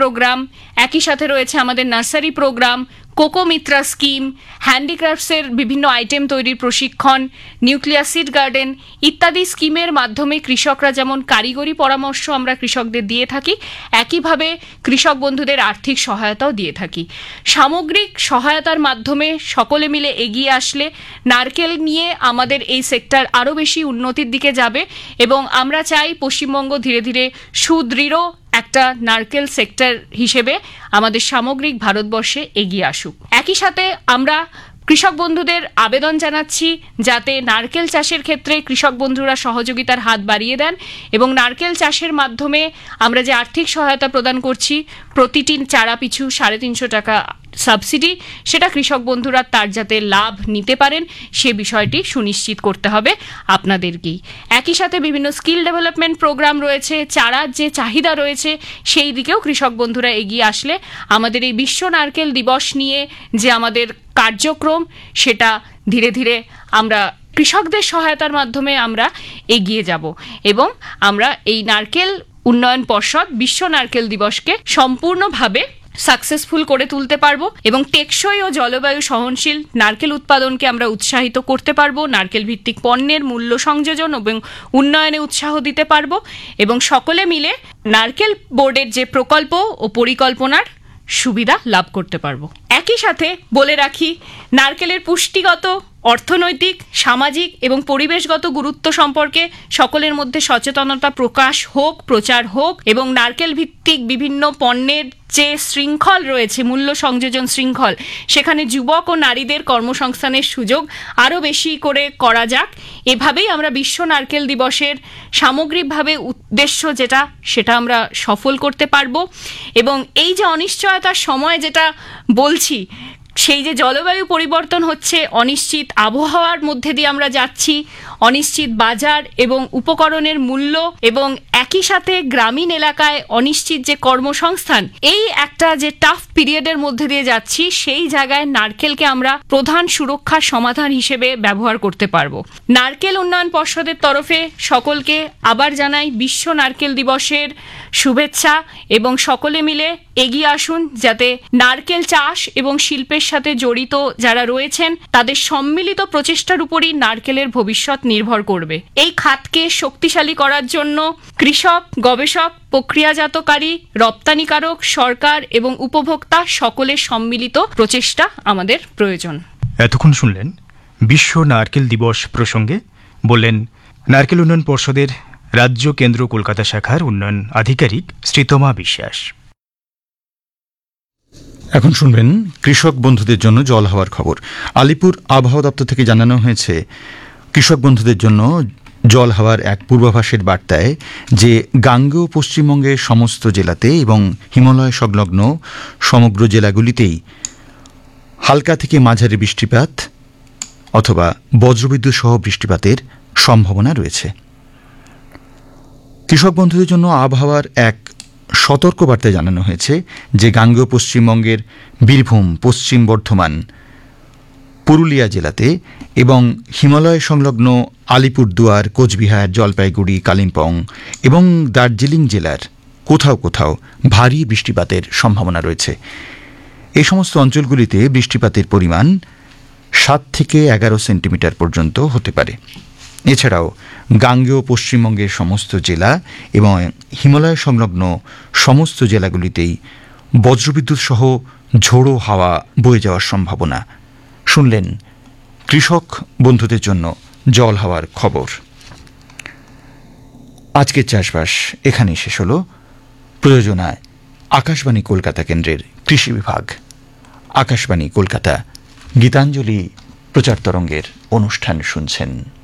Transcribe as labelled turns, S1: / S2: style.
S1: Programme, একই সাথে রয়েছে আমাদের nursery programme, cocoa Mitra scheme, হ্যান্ডিক্রাফটসের বিভিন্ন আইটেম তৈরির প্রশিক্ষণ, নিউক্লিয়ার সিড গার্ডেন ইত্যাদি স্কিমের মাধ্যমে কৃষকরা যেমন কারিগরি পরামর্শ আমরা কৃষকদের দিয়ে থাকি, একইভাবে কৃষক বন্ধুদের আর্থিক সহায়তাও দিয়ে থাকি। সামগ্রিক সহায়তার মাধ্যমে সকলে মিলে এগিয়ে আসলে নারকেল নিয়ে আমাদের এই সেক্টর আরও বেশি উন্নতির দিকে যাবে এবং আমরা চাই পশ্চিমবঙ্গ ধীরে ধীরে সুদৃঢ় একটা নারকেল সেক্টর হিসেবে আমাদের সামগ্রিক ভারতবর্ষে এগিয়ে আসুক। একই সাথে আমরা কৃষক বন্ধুদের আবেদন জানাচ্ছি যাতে নারকেল চাষের ক্ষেত্রে কৃষক বন্ধুরা সহযোগিতার হাত বাড়িয়ে দেন এবং নারকেল চাষের মাধ্যমে আমরা যে আর্থিক সহায়তা প্রদান করছি, প্রতিটি চারা পিছু 350 টাকা সাবসিডি, সেটা কৃষক বন্ধুরা তার যাতে লাভ নিতে পারেন সে বিষয়টি সুনিশ্চিত করতে হবে আপনাদেরকেই। একই সাথে বিভিন্ন স্কিল ডেভেলপমেন্ট প্রোগ্রাম রয়েছে, চারার যে চাহিদা রয়েছে সেই দিকেও কৃষক বন্ধুরা এগিয়ে আসলে আমাদের এই বিশ্ব নারকেল দিবস নিয়ে যে আমাদের কার্যক্রম সেটা ধীরে ধীরে আমরা কৃষকদের সহায়তার মাধ্যমে আমরা এগিয়ে যাব এবং আমরা এই নারকেল উন্নয়ন পর্ষদ বিশ্ব নারকেল দিবসকে সম্পূর্ণভাবে সাকসেসফুল করে তুলতে পারবো এবং টেকসই ও জলবায়ু সহনশীল নারকেল উৎপাদনকে আমরা উৎসাহিত করতে পারবো, নারকেল ভিত্তিক পণ্যের মূল্য সংযোজন এবং উন্নয়নে উৎসাহ দিতে পারবো এবং সকলে মিলে নারকেল বোর্ডের যে প্রকল্প ও পরিকল্পনার সুবিধা লাভ করতে পারবো। একই সাথে বলে রাখি, নারকেলের পুষ্টিগত, অর্থনৈতিক, সামাজিক এবং পরিবেশগত গুরুত্ব সম্পর্কে সকলের মধ্যে সচেতনতা প্রকাশ হোক, প্রচার হোক এবং নারকেল ভিত্তিক বিভিন্ন পণ্যের যে শৃঙ্খল রয়েছে, মূল্য সংযোজন শৃঙ্খল, সেখানে যুবক ও নারীদের কর্মসংস্থানের সুযোগ আরও বেশি করে করা যাক। এভাবেই আমরা বিশ্ব নারকেল দিবসের সামগ্রিকভাবে উদ্দেশ্য যেটা সেটা আমরা সফল করতে পারবো এবং এই যে অনিশ্চয়তার সময় যেটা বলছি, সেই যে জলবায়ু পরিবর্তন হচ্ছে, অনিশ্চিত আবহাওয়ার মধ্যে দিয়ে আমরা যাচ্ছি, অনিশ্চিত বাজার এবং উপকরণের মূল্য এবং একই সাথে গ্রামীণ এলাকায় অনিশ্চিত যে কর্মসংস্থান, এই একটা যে টাফ পিরিয়ডের মধ্যে দিয়ে যাচ্ছি, সেই জায়গায় নারকেলকে আমরা প্রধান সুরক্ষার সমাধান হিসেবে ব্যবহার করতে পারবো। নারকেল উন্নয়ন পর্ষদের তরফে সকলকে আবার জানাই বিশ্ব নারকেল দিবসের শুভেচ্ছা এবং সকলে মিলে এগিয়ে আসুন যাতে নারকেল চাষ এবং শিল্পের সাথে জড়িত যারা রয়েছেন তাদের সম্মিলিত প্রচেষ্টার উপরই নারকেলের ভবিষ্যৎ নির্ভর করবে। এই খাতকে শক্তিশালী করার জন্য কৃষক, গবেষক, প্রক্রিয়াজাতকারী, রপ্তানিকারক, সরকার এবং উপভোক্তা সকলের সম্মিলিত প্রচেষ্টা আমাদের প্রয়োজন।
S2: এতক্ষণ শুনলেন বিশ্ব নারকেল দিবস প্রসঙ্গে বললেন নারকেল উন্নয়ন পর্ষদের রাজ্য কেন্দ্র কলকাতা শাখার উন্নয়ন আধিকারিক শ্রীতমা বিশ্বাস।
S3: এখন শুনবেন কৃষক বন্ধুদের জন্য জল হওয়ার খবর। আলিপুর আবহাওয়া দপ্তর থেকে জানানো হয়েছে কৃষক বন্ধুদের জন্য জল হওয়ার এক পূর্বাভাসের বার্তায় যে গাঙ্গেয় পশ্চিমবঙ্গের সমস্ত জেলাতে এবং হিমালয় সংলগ্ন সমগ্র জেলাগুলিতেই হালকা থেকে মাঝারি বৃষ্টিপাত অথবা বজ্রবিদ্যুৎ সহ বৃষ্টিপাতের সম্ভাবনা রয়েছে। কৃষক বন্ধুদের জন্য আবহাওয়ার এক সতর্কবার্তায় জানানো হয়েছে যে গাঙ্গেয় পশ্চিমবঙ্গের বীরভূম, পশ্চিম বর্ধমান, পুরুলিয়া জেলাতে এবং হিমালয় সংলগ্ন আলিপুরদুয়ার, কোচবিহার, জলপাইগুড়ি, কালিম্পং এবং দার্জিলিং জেলার কোথাও কোথাও ভারী বৃষ্টিপাতের সম্ভাবনা রয়েছে। এই সমস্ত অঞ্চলগুলিতে বৃষ্টিপাতের পরিমাণ 7 থেকে 11 সেন্টিমিটার পর্যন্ত হতে পারে। এছাড়াও গাঙ্গেয় পশ্চিমবঙ্গের সমস্ত জেলা এবং হিমালয় সংলগ্ন সমস্ত জেলাগুলিতেই বজ্রবিদ্যুৎ সহ ঝোড়ো হাওয়া বয়ে যাওয়ার সম্ভাবনা। শুনলেন কৃষক বন্ধুদের জন্য জল হওয়ার খবর। আজকের চাষবাস এখানেই শেষ হল। প্রযোজনায় আকাশবাণী কলকাতা কেন্দ্রের কৃষি বিভাগ। আকাশবাণী কলকাতা গীতাঞ্জলি প্রচার তরঙ্গের অনুষ্ঠান শুনছেন।